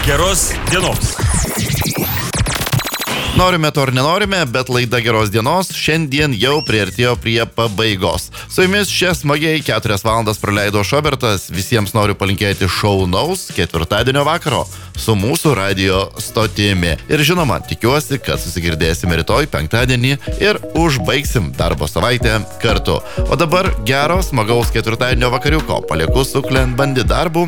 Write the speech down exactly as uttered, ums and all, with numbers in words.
Geros dienos. Norime to ar nenorime, bet laida Geros dienos šiandien jau priartėjo prie pabaigos. Su jumis čia smagiai keturias valandas praleido Šobertas. Visiems noriu palinkėti šaunaus ketvirtadienio vakaro su mūsų radio stotimi. Ir žinoma, tikiuosi, kad susigirdėsime rytoj penktadienį ir užbaigsim darbo savaitę kartu. O dabar gero, smagaus ketvirtadienio vakariuko palieku su Klent Bandit darbu